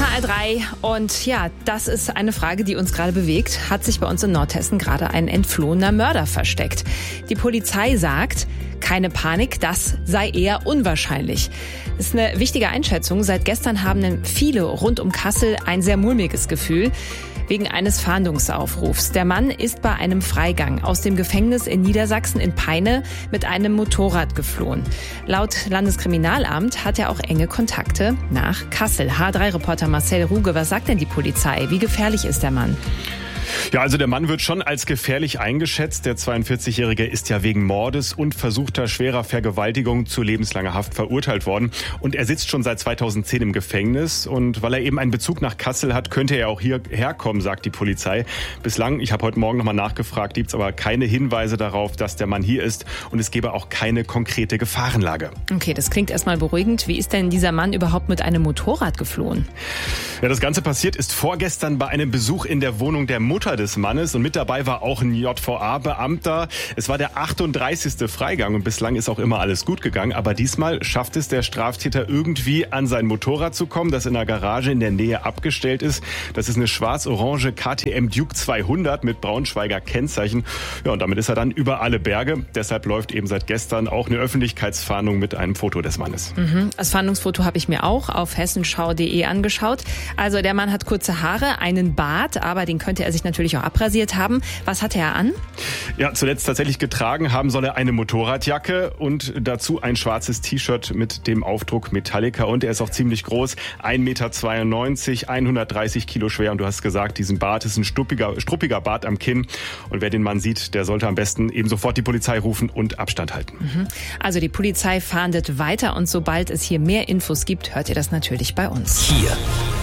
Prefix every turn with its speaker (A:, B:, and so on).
A: HR3 und ja, das ist eine Frage, die uns gerade bewegt. Hat sich bei uns in Nordhessen gerade ein entflohener Mörder versteckt? Die Polizei sagt, keine Panik, das sei eher unwahrscheinlich. Das ist eine wichtige Einschätzung. Seit gestern haben viele rund um Kassel ein sehr mulmiges Gefühl wegen eines Fahndungsaufrufs. Der Mann ist bei einem Freigang aus dem Gefängnis in Niedersachsen in Peine mit einem Motorrad geflohen. Laut Landeskriminalamt hat er auch enge Kontakte nach Kassel. HR3-Reporter Marcel Ruge, was sagt denn die Polizei? Wie gefährlich ist der Mann?
B: Ja, also der Mann wird schon als gefährlich eingeschätzt. Der 42-Jährige ist ja wegen Mordes und versuchter schwerer Vergewaltigung zu lebenslanger Haft verurteilt worden. Und er sitzt schon seit 2010 im Gefängnis. Und weil er eben einen Bezug nach Kassel hat, könnte er auch hierher kommen, sagt die Polizei. Bislang, ich habe heute Morgen nochmal nachgefragt, gibt es aber keine Hinweise darauf, dass der Mann hier ist. Und es gäbe auch keine konkrete Gefahrenlage.
A: Okay, das klingt erstmal beruhigend. Wie ist denn dieser Mann überhaupt mit einem Motorrad geflohen?
B: Ja, das Ganze passiert ist vorgestern bei einem Besuch in der Wohnung der Mutter des Mannes und mit dabei war auch ein JVA-Beamter. Es war der 38. Freigang und bislang ist auch immer alles gut gegangen, aber diesmal schafft es der Straftäter irgendwie an sein Motorrad zu kommen, das in der Garage in der Nähe abgestellt ist. Das ist eine schwarz-orange KTM Duke 200 mit Braunschweiger Kennzeichen. Ja, und damit ist er dann über alle Berge. Deshalb läuft eben seit gestern auch eine Öffentlichkeitsfahndung mit einem Foto des Mannes.
A: Das Fahndungsfoto habe ich mir auch auf hessenschau.de angeschaut. Also der Mann hat kurze Haare, einen Bart, aber den könnte er sich natürlich auch abrasiert haben. Was hatte er an?
B: Ja, zuletzt tatsächlich getragen haben soll er eine Motorradjacke und dazu ein schwarzes T-Shirt mit dem Aufdruck Metallica. Und er ist auch ziemlich groß, 1,92 Meter, 130 Kilo schwer. Und du hast gesagt, diesen Bart ist ein struppiger Bart am Kinn. Und wer den Mann sieht, der sollte am besten eben sofort die Polizei rufen und Abstand halten.
A: Also die Polizei fahndet weiter und sobald es hier mehr Infos gibt, hört ihr das natürlich bei uns.
C: Hier